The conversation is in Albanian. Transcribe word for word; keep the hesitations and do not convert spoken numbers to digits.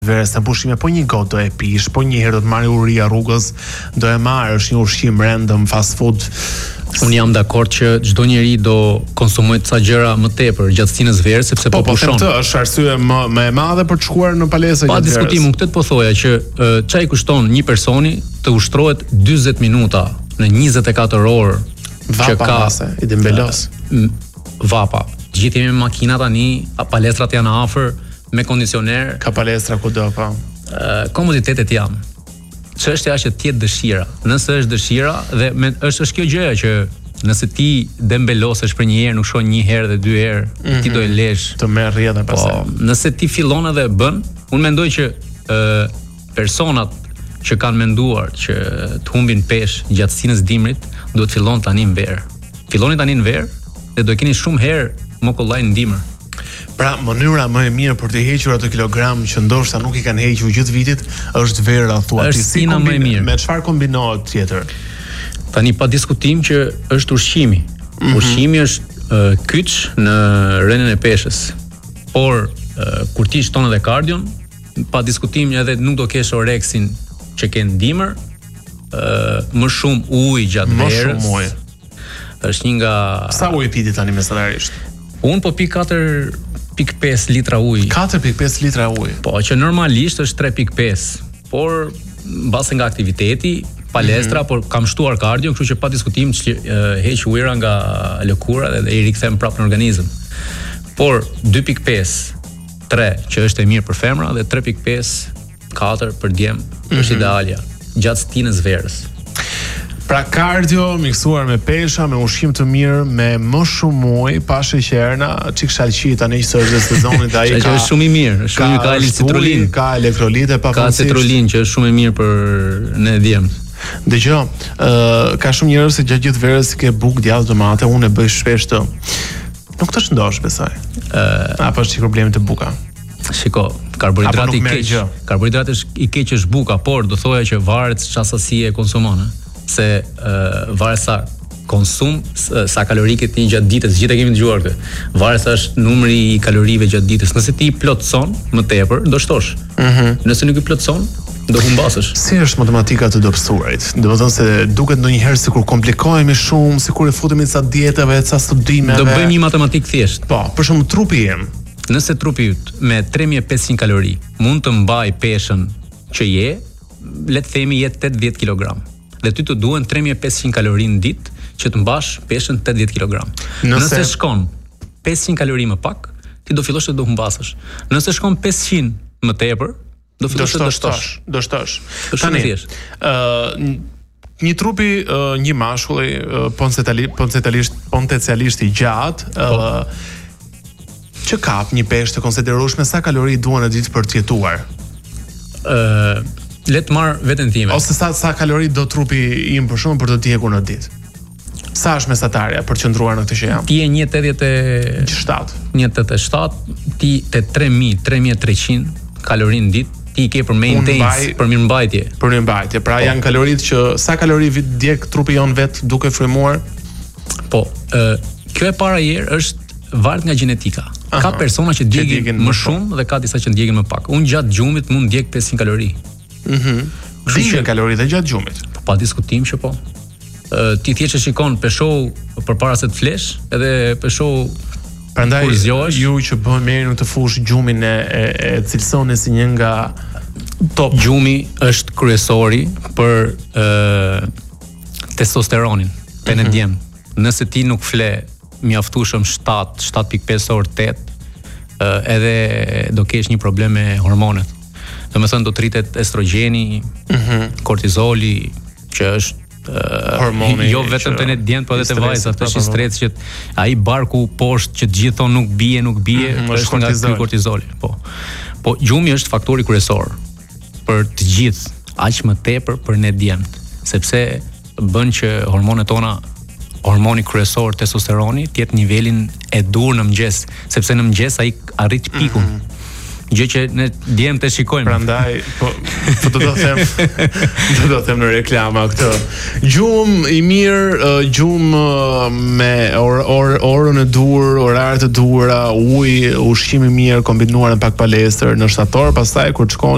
verës në pushime, po një gotë do e pish, po një herë do të marrë uria rrugës, do e marrë është një ushqim random, fast food. Unë jam dakord që çdo njeri do konsumojë ca gjëra më tepër gjatë stinës verës sepse po, po pushon. Po, po, këtë është arsye më, më e madhe për të shkuar në palesë pa gjatë verës. Pa diskutim, unë këtë po thoja që çai kushton një personi të ushtrohet dyzet minuta në njëzet e katër orë që ka mase, i dembelos. Vapa. Gjithë jemi me makina tani, palestrat janë afër, me kondicioner. Ka palestra kudo, po. Uh, komoditetet janë. Çështja është që të jetë dëshira. Nëse është dëshira dhe me, është është kjo gjëja që nëse ti dembelosesh për një herë, nuk shon një herë dhe dy herë, mm-hmm. ti do e lesh të merr rrjedhën pastaj. Po, nëse ti fillon edhe e bën, unë mendoj që uh, personat që kanë menduar që të humbin peshë gjatë stinës dimrit, duhet fillon tani në verë. Filloni tani në verë dhe do e keni shumë herë mokollaj në dimër. Pra, mënyra më e mirë për të hequr ato kilogram që ndoshta nuk i kanë hequr gjithë vitit është vera, thua ti. Është stina më e mirë. Me çfarë kombinohet tjetër? Tani pa diskutim që është ushqimi. Mm-hmm. Ushqimi është uh, kyç në rënien e peshës. Por uh, kur ti shton edhe kardion, pa diskutim edhe nuk do kesh oreksin që ke në dimër, uh, më shumë ujë gjatë verës. Më shumë ujë. Është një nga Sa ujë piti tani mesatarisht? Unë po pi katër pikë pesë litra ujë. katër pikë pesë litra ujë. Po, që normalisht është tre pikë pesë, por mbase nga aktiviteti, palestra, mm-hmm. por kam shtuar kardio, kështu që pa diskutim që uh, heq ujëra nga lëkura dhe, dhe i rikthem prapë në organizëm. Por dy pikë pesë, tre që është e mirë për femra dhe tre pikë pesë, katër për djem, mm-hmm. është idealja gjatë stinës verës. Pra kardio miksuar me pesha, me ushqim të mirë, me më shumë ujë, pa sheqerna, çik shalqi tani që është sezonit ai ka. Është shumë i mirë, është shumë ka citrulin, ka elektrolite pa ka citrulin që është shumë i mirë për ne djemt. Dëgjoj, ë uh, ka shumë njerëz që gjatë gjithë verës ke bukë djathtë domate, unë e bëj shpesh të. Nuk të shëndosh, besoj. Ë, uh, apo është problem të buka. Shiko, karbohidrati i keq. Karbohidrati i keq është buka, por do thoya që varet çfarë sasi e konsumon, se uh, varet sa konsum, sa kalori ke ti gjatë ditës, gjithë e kemi dëgjuar këtë. Varet sa është numri i kalorive gjatë ditës. Nëse ti plotson më tepër, do shtosh. Mhm. Nëse nuk i plotson, do humbasësh. Si është matematika të dobësuarit? Do të thonë se duket ndonjëherë sikur komplikohemi shumë, sikur e futemi ca dietave, ca studimeve. Do bëjmë një matematik thjesht. Po, për shembull trupi im. Nëse trupi yt me tre mijë e pesëqind kalori mund të mbaj peshën që je, le të themi je tetëdhjetë kilogram. Dhe ty të duhen tre mijë e pesëqind kalori në ditë që të mbash peshën tetëdhjetë kilogram. Nëse, Nëse shkon pesëqind kalori më pak, ti do fillosh të do humbasësh. Nëse shkon pesëqind më tepër, do fillosh të do shtosh. Do shtosh. Tani, ë uh, një trupi uh, një mashkulli uh, potencialisht potencialisht potencialisht i gjatë, ë uh, që kap një peshë të konsiderueshme, sa kalori duan në ditë për të jetuar? ë uh, Le të marr veten time. Ose sa sa kalori do trupi im për shkak për të djegur në ditë. Sa është mesatarja për të qëndruar në këtë që jam? Ti je një tetëdhjetë e shtatë. një tetëdhjetë e shtatë, ti te tre mijë, tre mijë e treqind kalori në ditë, ti i ke për maintenance, për mirëmbajtje. Për mirëmbajtje. Pra po. Janë kaloritë që sa kalori djeg trupi jon vet duke frymuar? Po, ë kjo e para herë është varet nga gjenetika. Aha, ka persona që djegin më shumë dhe ka disa që ndjegin më pak. Unë gjatë gjumit mund ndjeg pesëqind kalori. Mhm. Kështu kalori dhe gjatë gjumit. Pa diskutim që po. Ë ti thjesht e shikon peshou përpara se të flesh, edhe peshou prandaj ju që bën mirë në të fush gjumin e e, e cilësoni si një nga top. Gjumi është kryesori për ë testosteronin, penë mm-hmm. djem. Nëse ti nuk fle mjaftueshëm shtatë, shtatë pikë pesë orë tet, ë edhe do kesh një problem me hormonet. Do me thënë do të rritet estrogeni, mm-hmm. kortizoli, që është uh, hormoni, jo vetëm të ne djemt, po edhe të vajzat, është i stres që ai barku poshtë që të gjithë thonë nuk bie, nuk bie, mm-hmm, është nga ky kortizoli. Po. Po gjumi është faktori kryesor për të gjithë, aq më tepër për ne djemt, sepse bën që hormonet tona, hormoni kryesor testosteroni, të jetë nivelin e dur në mëngjes, sepse në mëngjes ai arrit pikun. Mm-hmm. Gjë që ne djem të shikojmë. Prandaj, po, po do të them, do të them në reklama këtë. Gjumë i mirë, gjumë me or, or, orën e dur, orare të dura, ujë, ushqim i mirë kombinuar me pak palestër në shtator, pastaj kur të shkoni